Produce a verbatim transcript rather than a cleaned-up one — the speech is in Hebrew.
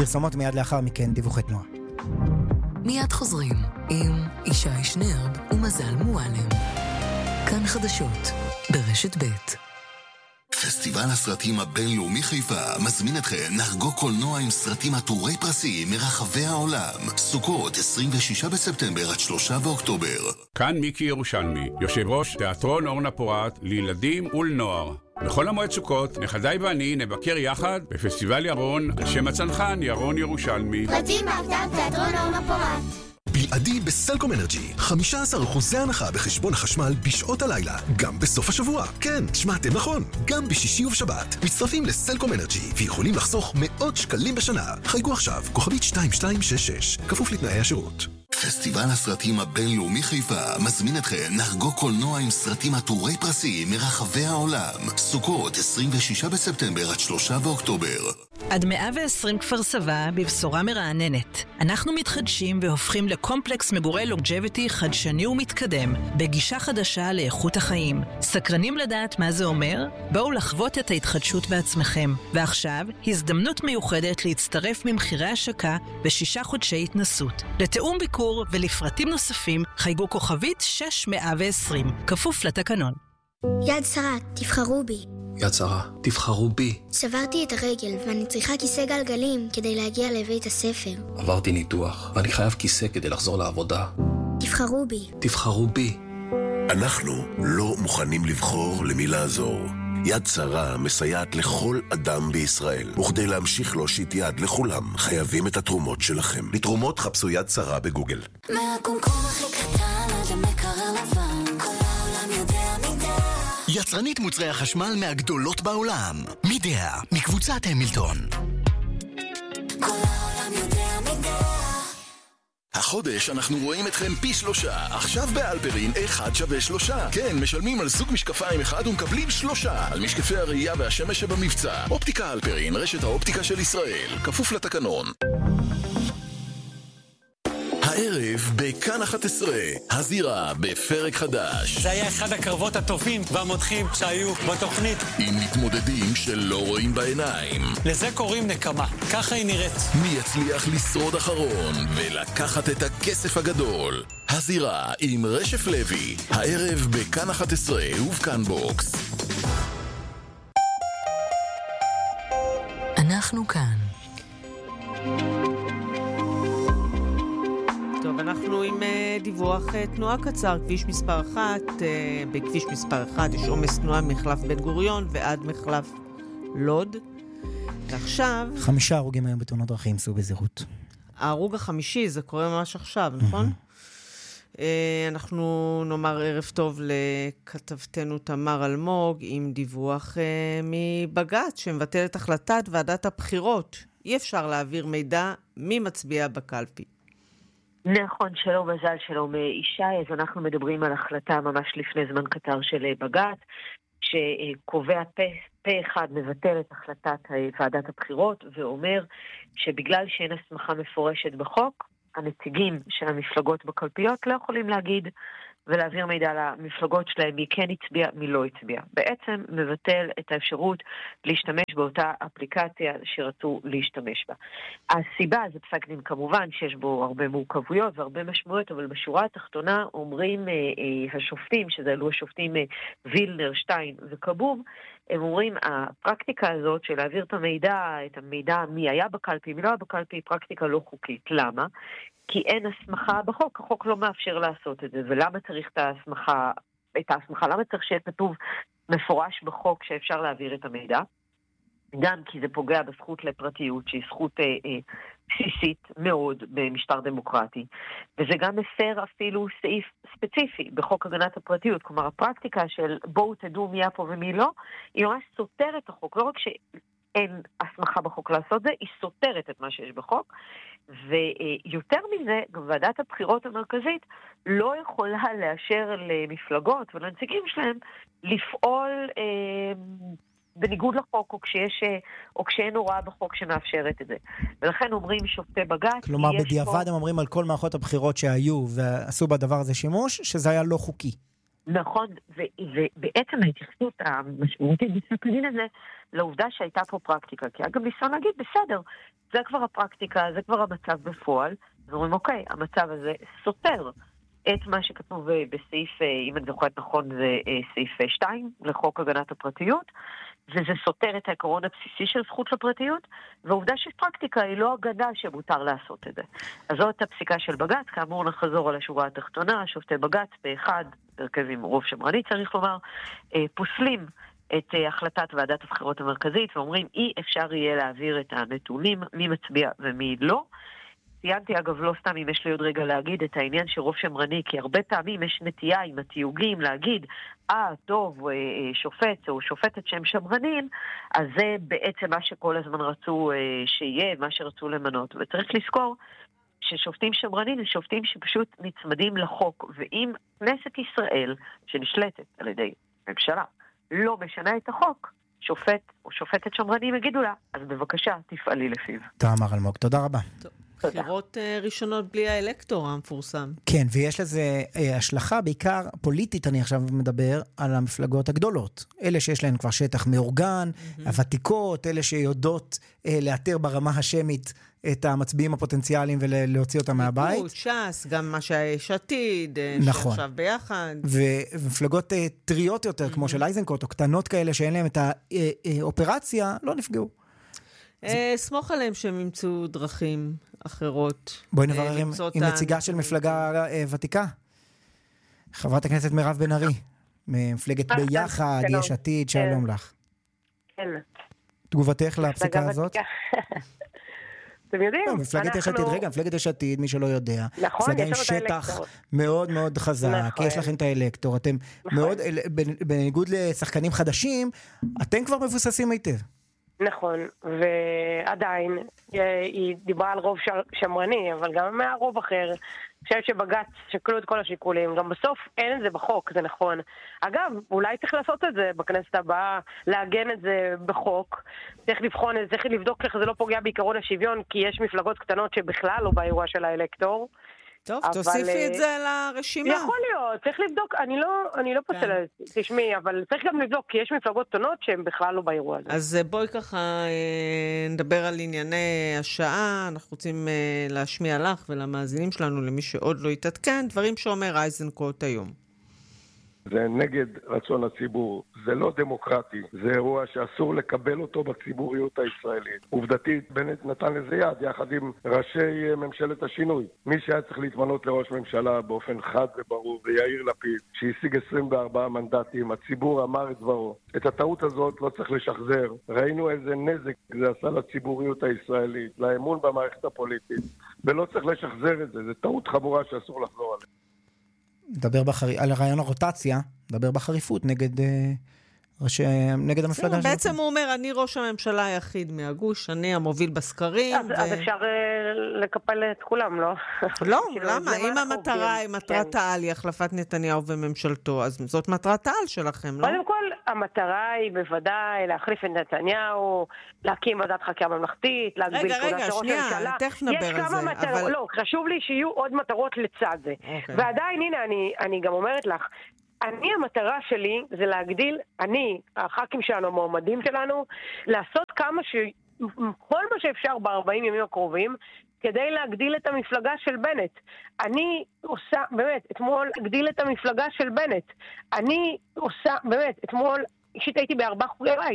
פרסומות מיד לאחר מכן דיווחי תנועה. מיד חוזרים עם ישי שנרב ומזל מועלם. כאן חדשות ברשת ב'. פסטיבל הסרטים הבינלאומי חיפה מזמין אתכם לחגוג קולנוע עם סרטים עטורי פרסים מרחבי העולם. סוכות עשרים ושישה בספטמבר עד שלושה באוקטובר. כאן מיקי ירושלמי, יושב ראש תיאטרון אורנה פורת לילדים ולנוער. בכל המועד סוכות, נכדיי ואני נבקר יחד בפסטיבל ירון על שם הצנחן ירון ירושלמי. פרטים באתר תיאטרון אורנה פורת. בלעדי בסלקום אנרג'י, חמישה עשר אחוז הנחה בחשבון החשמל בשעות הלילה, גם בסוף השבוע. כן, שמעתם נכון, גם בשישי ובשבת. מצטרפים לסלקום אנרג'י ויכולים לחסוך מאות שקלים בשנה. חייגו עכשיו, כוכבית שתיים שתיים שש שש, כפוף לתנאי השירות. פסטיבל הסרטים הבינלאומי חיפה מזמין אתכם לחגוג קולנוע עם סרטים עטורי פרסים מרחבי העולם. סוכות עשרים ושישה בספטמבר עד שלושה באוקטובר. עד מאה ועשרים כפר סבא בבשורה מרעננת. אנחנו מתחדשים והופכים לקומפלקס מגורי לונג'ביטי חדשני ומתקדם, בגישה חדשה לאיכות החיים. סקרנים לדעת מה זה אומר? בואו לחוות את ההתחדשות בעצמכם. ועכשיו, הזדמנות מיוחדת להצטרף ממחירי השקה בשישה חודשי התנסות. לתאום ביקור ולפרטים נוספים, חייגו כוכבית שש מאות ועשרים, כפוף לתקנון. יד שרה, תבחרו בי. יד שרה, תבחרו בי. שברתי את הרגל ואני צריכה כיסא גלגלים כדי להגיע לבית הספר. עברתי ניתוח ואני חייב כיסא כדי לחזור לעבודה. תבחרו בי. תבחרו בי. אנחנו לא מוכנים לבחור למי לעזור. יד שרה מסייעת לכל אדם בישראל, וכדי להמשיך להושיט יד לכולם, חייבים את התרומות שלכם. לתרומות חפשו יד שרה בגוגל. מהקומקום הכי קטן עד המקרר לבן, כל העולם יודע מידע. יצרנית מוצרי החשמל מהגדולות בעולם. מידע, מקבוצת המילטון. כל העולם יודע מידע. החודש אנחנו רואים אתכם פי שלושה. עכשיו באלפרין אחד שווה שלושה. כן, משלמים על סוג משקפיים אחד ומקבלים שלושה. על משקפי הראייה והשמש שבמבצע. אופטיקה אלפרין, רשת האופטיקה של ישראל. כפוף לתקנון. הערב בכאן אחת עשרה, הזירה בפרק חדש. זה היה אחד הקרבות הטובים והמותחים שהיו בתוכנית. עם מתמודדים שלא רואים בעיניים. לזה קוראים נקמה, ככה היא נראית. מי יצליח לשרוד אחרון ולקחת את הכסף הגדול? הזירה עם רשף לוי, הערב בכאן אחת עשרה ובכאן בוקס. אנחנו כאן. טוב, אנחנו עם uh, דיווח uh, תנועה קצר, כביש מספר אחת, uh, בכביש מספר אחת יש עומס תנועה מחלף בן גוריון ועד מחלף לוד. ועכשיו... חמישה הרוגים היום בתאונות דרכים, סעו בזהירות. ההרוג החמישי, זה קורה ממש עכשיו, נכון? uh, אנחנו נאמר ערב טוב לכתבתנו תמר אלמוג עם דיווח uh, מבג"ץ שמבטל את החלטת ועדת הבחירות. אי אפשר להעביר מידע מי מצביע בקלפי. נכון, שלום מזל, שלום ישי. אז אנחנו מדברים על החלטה ממש לפני זמן קצר של בג"ץ, שקובע פה, פה אחד מבטל את החלטת ועדת הבחירות, ואומר שבגלל שאין הסמכה מפורשת בחוק, הנציגים של המפלגות בקלפיות לא יכולים להגיד ולהעביר מידע למפלגות שלהם מי כן הצביע, מי לא הצביע. בעצם מבטל את האפשרות להשתמש באותה אפליקציה שרצו להשתמש בה. הסיבה זה פסק דין כמובן שיש בו הרבה מורכבויות והרבה משמעויות, אבל בשורה התחתונה אומרים אה, אה, השופטים, שזה אלו השופטים אה, וילנר, שטיין וקבוב, הם אומרים הפרקטיקה הזאת של להעביר את המידע, את המידע מי היה בקלפי, מי לא היה בקלפי, היא פרקטיקה לא חוקית. למה? כי אין הסמכה בחוק, החוק לא מאפשר לעשות את זה, ולמה צריך את ההסמכה, את ההסמכה, למה צריך שיהיה כתוב מפורש בחוק שאפשר להעביר את המידע? גם כי זה פוגע בזכות לפרטיות, שהיא זכות אה, אה, בסיסית מאוד במשטר דמוקרטי, וזה גם מפר אפילו סעיף ספציפי בחוק הגנת הפרטיות, כלומר הפרקטיקה של בואו תדעו מי היה פה ומי לא, היא ממש סותרת את החוק, לא רק ש... אין הסמכה בחוק לעשות זה, היא סותרת את מה שיש בחוק, ויותר מזה, גם ועדת הבחירות המרכזית לא יכולה לאשר למפלגות ולנציגים שלהם לפעול אה, בניגוד לחוק, או כשיש, או כשאין הוראה בחוק שמאפשרת את זה. ולכן אומרים שופטי בג"ץ... כלומר, בדיעבד פה... הם אומרים על כל מערכות הבחירות שהיו ועשו בדבר הזה שימוש, שזה היה לא חוקי. נכון, ובעצם ההתייחסות המשמעותית בפסק הדין הזה, לעובדה שהייתה פה פרקטיקה, כי אגב ניסון להגיד, בסדר, זה כבר הפרקטיקה, זה כבר המצב בפועל, אז אומרים, אוקיי, המצב הזה סותר את מה שכתוב בסעיף, אם אני זוכרת נכון, זה סעיף שתיים לחוק הגנת הפרטיות, וזה סותר את העקרון הבסיסי של זכות לפרטיות, והעובדה שפרקטיקה היא לא הגנה שמותר לעשות את זה. אז זאת הפסיקה של בג"ץ, כאמור נחזור על השורה התחתונה, שופטי בג"ץ באחד, הרכב עם רוב שמרני צריך לומר, פוסלים את החלטת ועדת הבחירות המרכזית, ואומרים אי אפשר יהיה להעביר את הנתונים, מי מצביע ומי לא. ציינתי אגב לא סתם אם יש לי עוד רגע להגיד את העניין שרוב שמרני, כי הרבה פעמים יש נטייה עם התיוגים להגיד, אה, טוב, שופט או שופטת שהם שמרנים, אז זה בעצם מה שכל הזמן רצו שיהיה, מה שרצו למנות. וצריך לזכור ששופטים שמרנים הם שופטים שפשוט נצמדים לחוק, ואם כנסת ישראל, שנשלטת על ידי ממשלה, לא משנה את החוק, שופט או שופטת שמרנים יגידו לה, אז בבקשה, תפעלי לפיו. תמר אלמוג, תודה רבה. בחירות ראשונות בלי האלקטור המפורסם. כן, ויש לזה אה, השלכה, בעיקר פוליטית, אני עכשיו מדבר על המפלגות הגדולות. אלה שיש להן כבר שטח מאורגן, mm-hmm. הוותיקות, אלה שיודעות אה, לאתר ברמה השמית את המצביעים הפוטנציאליים ולהוציא אותם מהבית. ליכוד, ש"ס, גם מה שיש עתיד, נכון. שעכשיו ביחד. ומפלגות אה, טריות יותר, mm-hmm. כמו של אייזנקוט, או קטנות כאלה שאין להם את האופרציה, לא נפגעו. סמוך עליהם שהם ימצאו דרכים אחרות. בואי נברר עם נציגה של מפלגה ותיקה. חברת הכנסת מירב בן ארי, ממפלגת ביחד, יש עתיד, שלום לך. כן. תגובתך לפסיקה הזאת? אתם יודעים? מפלגת יש עתיד, רגע, מפלגת יש עתיד, מי שלא יודע. נכון, יש לנו את שטח מאוד מאוד חזק, יש לכם את האלקטור, אתם מאוד, בניגוד לשחקנים חדשים, אתם כבר מבוססים היטב. נכון, ועדיין היא דיברה על רוב שמרני, אבל גם מהרוב אחר, חושבת שבג"ץ שקלו את כל השיקולים, גם בסוף אין את זה בחוק, זה נכון. אגב, אולי צריך לעשות את זה בכנסת הבאה, לעגן את זה בחוק, צריך לבחון את זה, צריך לבדוק איך זה לא פוגע בעיקרון השוויון, כי יש מפלגות קטנות שבכלל לא באירוע של האלקטור. טוב, תוסיפי את זה לרשימה. יכול להיות, צריך לבדוק, אני לא, אני לא פוסלת, תשמעי, אבל צריך גם לבדוק, כי יש מפלגות קטנות שהן בכלל לא באירוע הזה. אז בואי ככה נדבר על ענייני השעה, אנחנו רוצים להשמיע לך ולמאזינים שלנו, למי שעוד לא יתעדכן, דברים שאומר אייזנקוט היום. זה נגד רצון הציבור, זה לא דמוקרטי, זה אירוע שאסור לקבל אותו בציבוריות הישראלית. עובדתית, בנט נתן לזה יד, יחד עם ראשי ממשלת השינוי. מי שהיה צריך להתמנות לראש ממשלה באופן חד וברור, זה יאיר לפיד, שהשיג עשרים וארבעה מנדטים, הציבור אמר את דברו. את הטעות הזאת לא צריך לשחזר. ראינו איזה נזק זה עשה לציבוריות הישראלית, לאמון במערכת הפוליטית, ולא צריך לשחזר את זה, זה טעות חמורה שאסור לחזור עליה. מדבר בחר... על רעיון הרוטציה, מדבר בחריפות נגד, ראש... נגד המפלגה. בעצם הוא אומר, אני ראש הממשלה היחיד מהגוש, אני המוביל בסקרים. אז, ו... אז אפשר לקפל את כולם, לא? לא, למה? אם המטרה היא מטרת העל, היא החלפת נתניהו וממשלתו, אז זאת מטרת העל שלכם, לא? קודם כל, המטרה היא בוודאי להחליף את נתניהו, להקים ועדת חקירה ממלכתית, להגביל כהונה של ראש הממשלה. רגע, רגע, שנייה, תכף נדבר על זה. מטר... אבל... לא, חשוב לי שיהיו עוד מטרות לצד זה. Okay. ועדיין, הנה, אני, אני גם אומרת לך, אני, המטרה שלי זה להגדיל, אני, הח"כים שלנו, המועמדים שלנו, לעשות כמה ש... כל מה שאפשר ב-ארבעים ימים הקרובים, כדי להגדיל את המפלגה של בנט. אני עושה, באמת, אתמול הגדיל את המפלגה של בנט. אני עושה, באמת, אתמול, אישית הייתי בארבע חוגי בית.